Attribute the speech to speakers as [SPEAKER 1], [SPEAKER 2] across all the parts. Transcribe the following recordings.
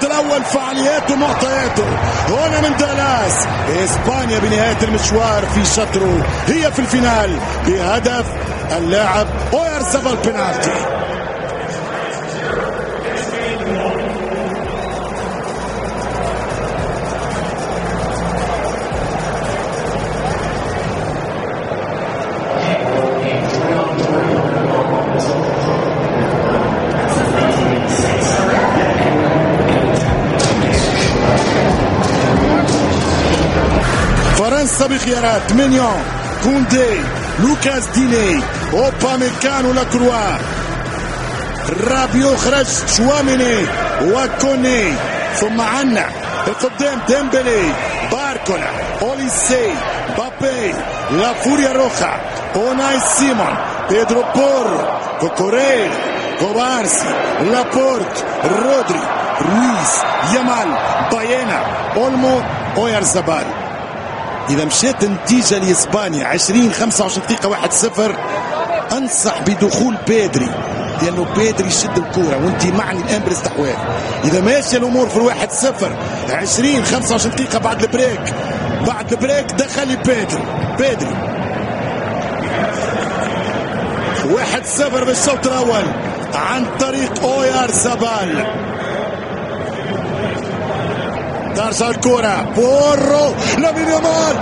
[SPEAKER 1] الشوط الاول فعالياته ومعطياته. هنا من دالاس اسبانيا بنهايه المشوار في شطره، هي في الفينال بهدف اللاعب اويارزابال بنالتي. فرنسا بخيارات مينيون، كوندي، لوكاس ديني، اوباميكانو، لاكروا، رابيو خرج، شواميني وكوني. ثم عنا القدام ديمبلي، باركولا، اوليسي، بابي، لافوريا روخا، اوناي سيمون، بيدرو بورو، كوكوريل، كوبارسي، لابورت، رودري، رويز، يامال، باينا، اولمو، اويارزابال. إذا مشيت النتيجة لإسبانيا 20-25 دقيقة 1-0، أنصح بدخول بيدري، لأنه بيدري يشد الكورة وأنت معني الآن بالاستحواذ. إذا ماشية الأمور في 1-0 20-25 دقيقة بعد البريك دخل بيدري 1-0 بالشوط الأول عن طريق اويارزابال. ترجع الكرة بورو، لامين يامال،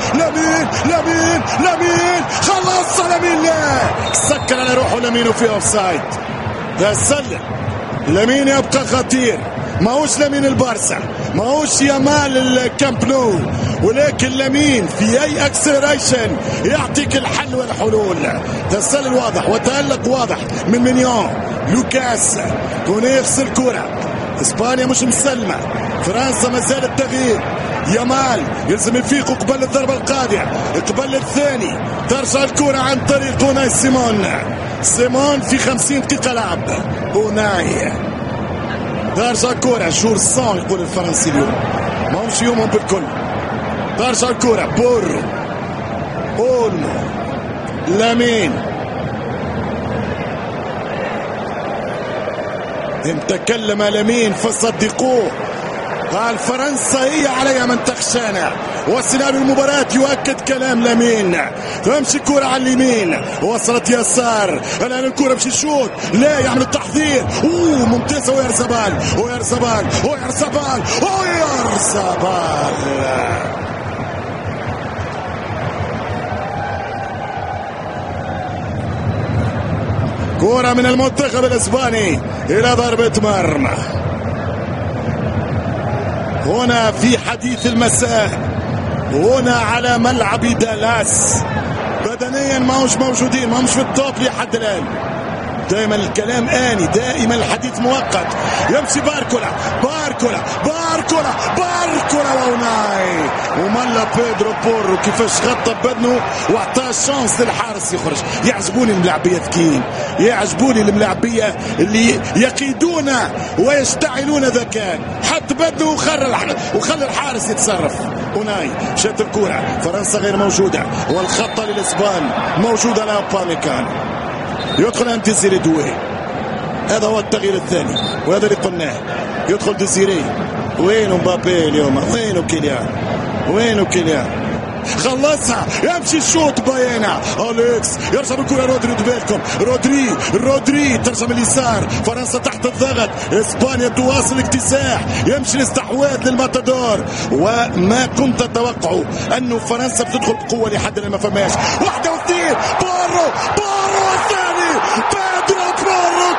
[SPEAKER 1] لامين خلص لامين، لا سكر على روحه لامين وفي اوفسايد. تسلل لامين يبقى خطير، ماهوش لامين البارسا، ماهوش يامال الكامب نو، ولكن لامين في اي اكسلريشن يعطيك الحل والحلول. تسلل واضح وتألق واضح من مينيون. لوكاس كون يغسل الكرة. اسبانيا مش مسلمة، فرنسا ما زالت تغيير. يامال يلزم يفيق قبل الضربة القاضية، قبل الثاني. ترجع الكرة عن طريق اوناي سيمون في 50 دقيقة لعب. اوناي ترجع الكرة جور سون يقول الفرنسي اليوم، ما همش يومهم بالكل. ترجع الكرة بورو، اولمو، لامين. إن تكلم لامين فصدقوه، قال فرنسا هي عليها من تخشانا، وسيناريو المباراة يؤكد كلام لامين. تمشي الكرة على اليمين، وصلت يسار، الآن الكرة مش الشوط، لا يعمل التحضير. ممتازة اويارزابال. كرة من المنتخب الاسباني الى ضربة مرمى. هنا في حديث المساء، هنا على ملعب دالاس. بدنيا ماهوش موجودين، ماهوش في التوب لحد الان. دائما الكلام آني، دائما الحديث مؤقت. يمشي باركولا واوناي، وملا بيدرو بورو كيفاش غطى ببدنه واعطاه الشانس للحارس يخرج. يعجبوني الملاعبية ذكيين، يعجبوني الملاعبية اللي يقيدون ويشتعلون ذكاء. حط بدنه وخلى الحارس يتصرف. اوناي شات الكرة، فرنسا غير موجودة، والخطة للإسبان موجودة لأوباميكانو. يدخل ديزيري دوي، هذا هو التغيير الثاني، وهذا اللي قلناه. يدخل ديزيري. وين مبابي اليوم؟ وين كيليان؟ خلصها، يمشي الشوط باينا. أليكس يرجع بالكرة، رودري بالكم، رودري ترجع من اليسار. فرنسا تحت الضغط، اسبانيا تواصل الاكتساح، يمشي الاستحواذ للماتادور. وما كنت اتوقعه انه فرنسا بتدخل بقوة لحد الان، ما فماش. 1 و2 بورو الثاني، بيدرو بورو.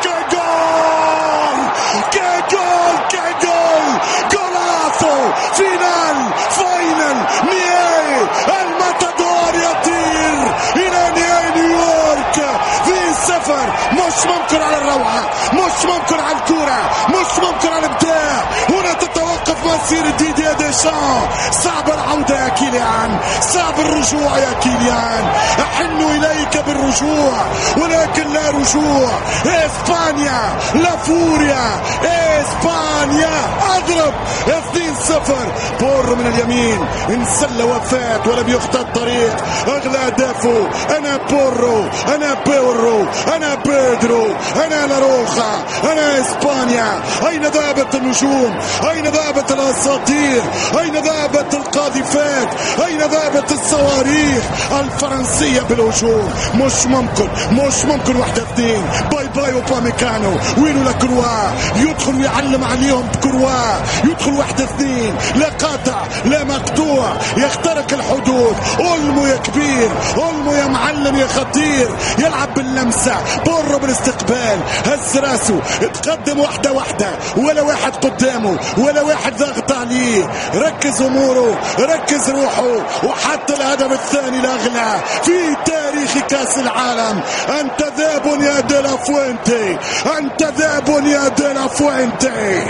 [SPEAKER 1] جولاسو. فاينل نهائي، الماتادور يطير الى نهائي نيويورك في سفر مش ممكن على الروعة، مش ممكن على الكرة، مش ممكن على الابداع. هنا تتوقف مسيرة ديدييه ديشان. صعب العودة يا كيليان، صعب الرجوع يا كيليان. أحن إليك بالرجوع ولكن لا رجوع. إسبانيا لا فوريا، إسبانيا أضرب 2-0. بور من اليمين انسل وفات ولم يخطى الطريق. أغلى أهدافه أنا بورو، أنا بيرو، أنا بيدرو، أنا لاروخا، أنا إسبانيا. أين ذهبت النجوم؟ أين ذهبت الأساطير؟ أين ذهبت القاذفات؟ أين ذهبت الصواريخ الفرنسية بالهجوم؟ مش ممكن واحدة اثنين. باي باي وباميكانو، وينو لكروا؟ يدخل ويعلم عليهم بكروا، يدخل واحدة اثنين، لا قاطع لا مقطوع، يخترق الحدود. أولمو يا كبير، أولمو يا معلم يا خطير، يلعب باللمسة. بورو بالاستقبال، هز راسه، تقدم واحدة ولا واحد قدامه ولا واحد ضاغط عليه. ركز أموره، ركز روحه، وحتى الهدف الثاني الأغلى في تاريخ كأس العالم. أنت ذاب يا ديلا فوينتي، أنت ذاب يا ديلا فوينتي.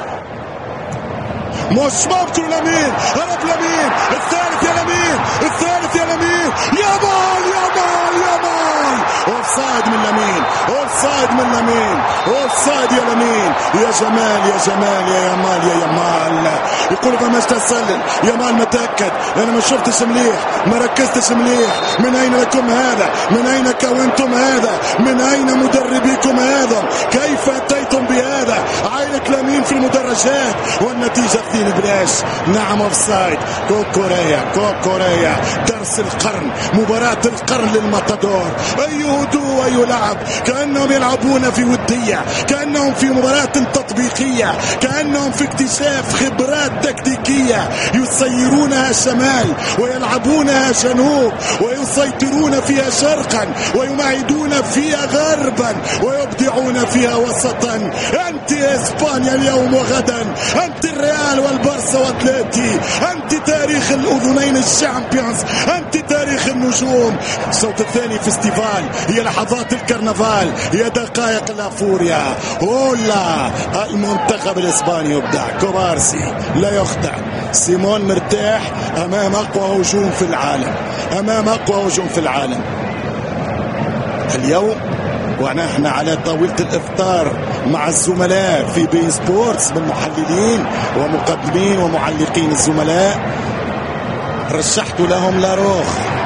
[SPEAKER 1] مش ممكن. لمين هرب؟ لمين الثالث يا لمين، الثالث يا لمين، يامال يامال يامال. اوفسايد من لمين، اوفسايد من لمين، اوفسايد يا لمين. يا جمال يا جمال يا يامال يا يامال. يقول فماش تسلل. يامال متأكد، انا ما شفتش مليح، ما ركزتش مليح. من اين لكم هذا؟ من اين كونتم هذا؟ من اين مدربيكم هذا؟ كيف اتيتم بهذا؟ عينك لمين في المدرجات والنتيجة 2 بلاش. نعم اوفسايد. كوكوريا درس القرن، مباراة القرن للماتادور. اي هدوء، اي لعب، كأنهم يلعبون في ودية، كأنهم في مباراة تطبيقية، كأنهم في اكتشاف خبرات تكتيكية. يسيرونها شمال ويلعبونها جنوب، ويسيطرون فيها شرقا ويمعدون فيها غربا ويبدعون فيها وسطا. انت اسبانيا اليوم وغدا، انت الريال والبارسا واتلتي، انت تاريخ الاذنين الشامبيونز، انت تاريخ النجوم. الشوط الثاني فيستيفال، هي لحظات الكرنفال، هي دقائق الافوريا. هولا المنتخب الاسباني يبدع. كوبارسي لا يخدع. سيمون مرتاح امام اقوى هجوم في العالم، امام اقوى هجوم في العالم اليوم. ونحن على طاولة الإفطار مع الزملاء في بي سبورتس من محللين ومقدمين ومعلقين الزملاء. رشحت لهم لاروخ،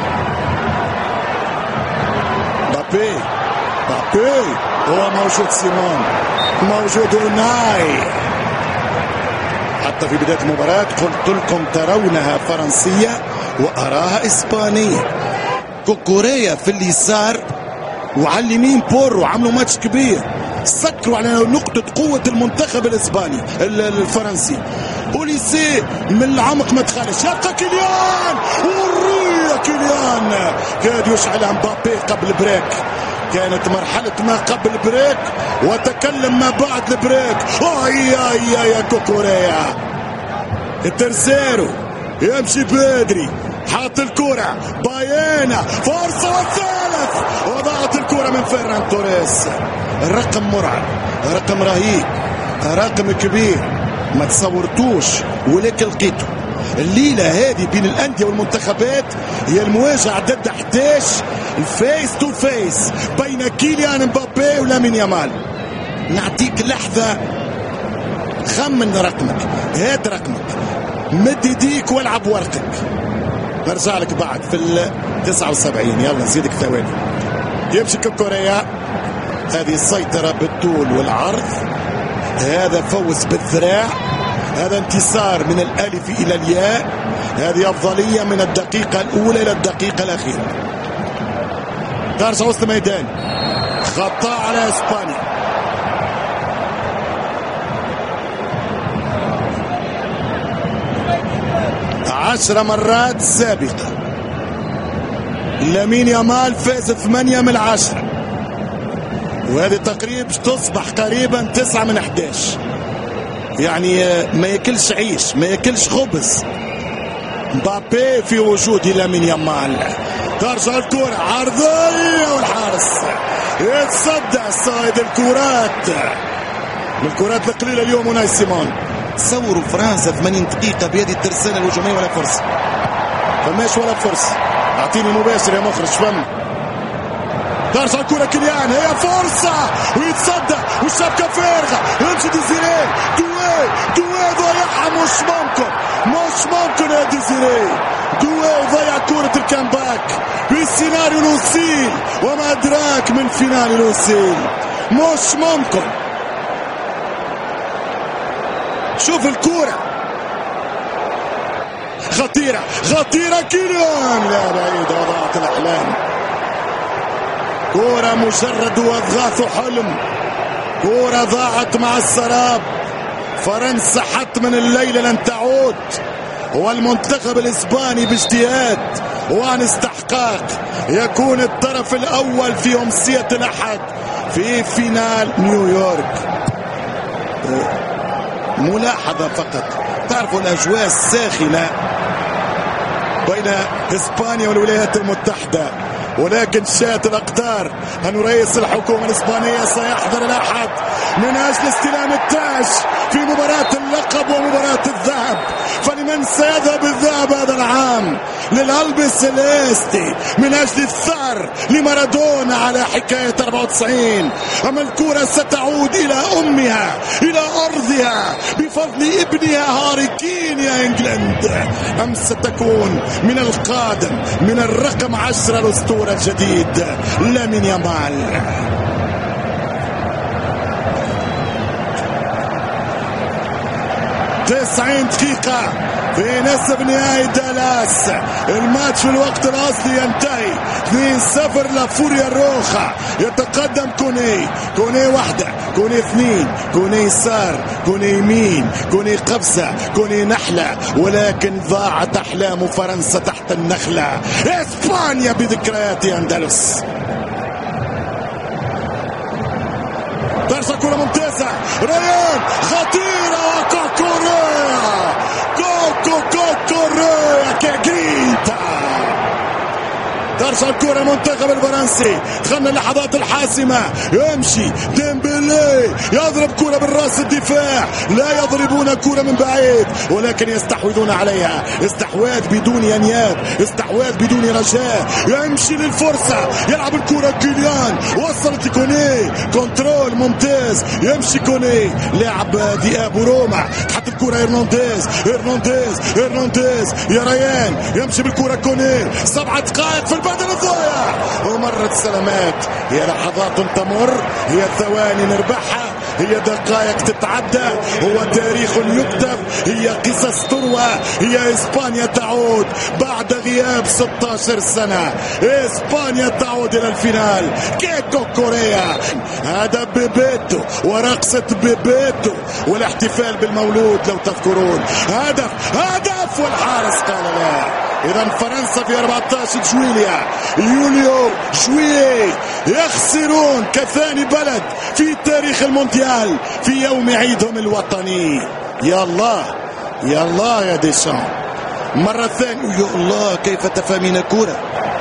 [SPEAKER 1] بابي هو موجود، سيمون موجود، وناي. حتى في بداية المباراة قلت لكم ترونها فرنسية وأراها إسبانية. كوكوريا في اليسار وعلى اليمين بورو، عملوا ماتش كبير، سكروا على نقطة قوة المنتخب الإسباني الفرنسي. أوليسي من العمق ما دخلش، يبقى كيليان، وريا كيليان كاد يشعل مبابي قبل بريك. كانت مرحلة ما قبل بريك وتكلم ما بعد البريك. يا كوكوريا الترسيرو يمشي بدري، حاط الكرة باينة، فرصة والثالث، وضاعت الكرة من فيران توريس. الرقم مرعب، رقم رهيب، رقم كبير ما تصورتوش ولكن لقيته. الليلة هذه بين الأندية والمنتخبات هي المواجهة ضد 11 الفيس تو فيس بين كيليان مبابي ولامين يامال. نعطيك لحظة، خمن رقمك، هات رقمك، مد يديك والعب ورقك، نرجع لك بعد في 79. يلا نزيدك ثواني. يمشي كوكوريا، هذه السيطرة بالطول والعرض، هذا فوز بالذراع، هذا انتصار من الألف إلى الياء، هذه أفضلية من الدقيقة الأولى إلى الدقيقة الأخيرة. ترجع وسط الميدان، خطأ على إسبانيا. عشر مرات سابقة لامين يامال فاز 8 من 10، وهذه تقريبا تصبح قريبا 9 من 11. يعني ما ياكلش عيش، ما ياكلش خبز مبابي في وجود لامين يامال. ترجع الكرة عرضية والحارس يتصدى صايد الكرات من الكرات القليلة اليوم. وناي سيمون تصوروا فرنسا 80 دقيقة بهذه الترسانة الهجومية ولا فرصة، فماش ولا فرصة. اعطيني مباشر يا مخرج، فم. ترجع الكرة كيليان، هي فرصة ويتصدى والشبكة فارغة، يمشي ديزيري، دوي ضيعها. مش ممكن يا ديزيري، دوي ضيع كرة الكامباك في سيناريو لوسيل، وما أدراك من فينال لوسيل. مش ممكن. شوف الكرة خطيرة خطيرة، كيليان لا بعيد، وضعت الأحلام. كرة مجرد وأضغاث حلم، كرة ضاعت مع السراب. فرنسا حتما الليلة لن تعود، والمنتخب الإسباني باجتهاد وعن استحقاق يكون الطرف الأول في أمسية الأحد في فينال نيويورك. ملاحظة فقط، تعرفوا الأجواء الساخنة بين إسبانيا والولايات المتحدة، ولكن شاءت الأقدار أن رئيس الحكومة الإسبانية سيحضر الأحد من أجل استلام التاج في مباراة اللقب ومباراة الذهب. فلمن سيذهب الذهب هذا العام؟ للقلب سيليستي من أجل الثأر لمارادونا على حكاية 94. أما الكرة ستعود إلى أمها، إلى أرضها بفضل ابنها هاري كين يا إنجلند، أم ستكون من القادم من الرقم 10 الأسطورة الجديد لامين يامال. 90 دقيقة في نصف نهائي دالاس. الماتش في الوقت الأصلي ينتهي 2-0 لفوريا روخا. يتقدم كوني واحدة، كوني اثنين، كوني يسار، كوني يمين، كوني قفزة، كوني نحلة، ولكن ضاعت أحلام فرنسا تحت النخلة. إسبانيا بذكريات أندلس. ترسل كرة ممتازة، ريان خطيرة، كوكوريا كجريتا. ترسل كرة المنتخب الفرنسي، دخلنا اللحظات الحاسمة. يمشي ديمبلي يضرب كرة بالراس الدفاع، لا يضربون كرة من بعيد ولكن يستحوذون عليها. استحواذ بدون ينياب، استحواذ بدون رجاء. يمشي للفرصة، يلعب الكرة كيليان، وصلت لكوني، كنترول ممتاز. يمشي كوني، لعب دياب روما، تحت الكرة هرنانديز يا ريان، يمشي بالكرة كوني. 7 دقائق في البدل الضايع، ومرت سلامات. هي لحظات تمر، هي ثواني نربحها، هي دقائق تتعدى، هو تاريخ يكتب، هي قصص تروى. هي إسبانيا تعود بعد غياب 16 سنة. إسبانيا تعود إلى الفينال. كيكو كوريا، هذا بيبيتو ورقصة بيبيتو والاحتفال بالمولود لو تذكرون. هدف والحارس قال لا. إذا فرنسا في 14 يوليو يخسرون كثاني بلد في تاريخ المونديال في يوم عيدهم الوطني. يا الله يا ديشان. مرة ثانية، يا الله كيف تفهمين كرة.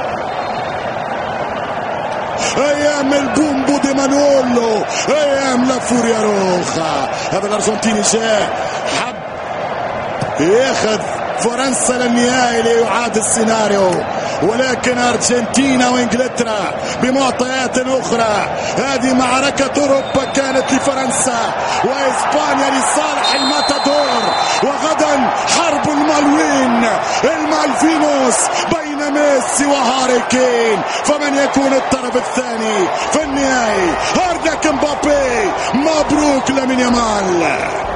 [SPEAKER 1] ايام البومبو دي مانولو، ايام لافوريا روخا. هذا الارجنتيني جاء حب ياخذ فرنسا للنهائي ليعاد السيناريو، ولكن أرجنتينا وإنجلترا بمعطيات أخرى. هذه معركة أوروبا كانت لفرنسا، وإسبانيا لصالح الماتادور. وغدا حرب المالفينوس بين ميسي وهاري كين. فمن يكون الطرف الثاني في النهائي؟ هاردك مبابي. مبروك لامين يامال.